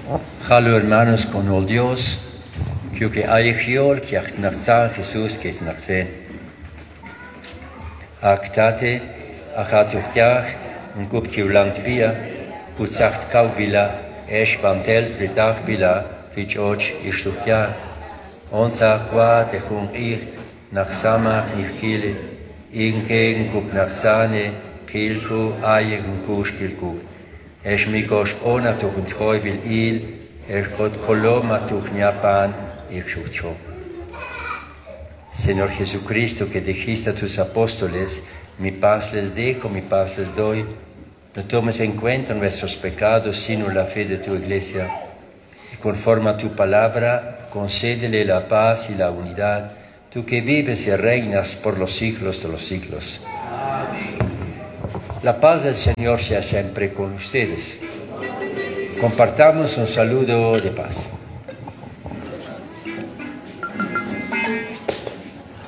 Hallo hermanos con el Dios, que hay giol que achnachza Jesús que es nachzen. Actate, achatuchtiach, un cup kiulant bia, utzacht kau bila, esh bantelt ritach bila, vich och ishtuchtiach. Onza qua te chum nach samach nichkile, ingegen cup nach sane, kilku, ayegen kushkilku. Esh mikosh ona tuchun troi bil il, kot koloma tuchniapan, ichshucho. Señor Jesucristo, que dijiste a tus apóstoles, mi paz les dejo, mi paz les doy, no tomes en cuenta nuestros pecados, sino la fe de tu iglesia. Y conforme a tu palabra, concédele la paz y la unidad, tú que vives y reinas por los siglos de los siglos. Amén. La paz del Señor sea siempre con ustedes. Compartamos un saludo de paz.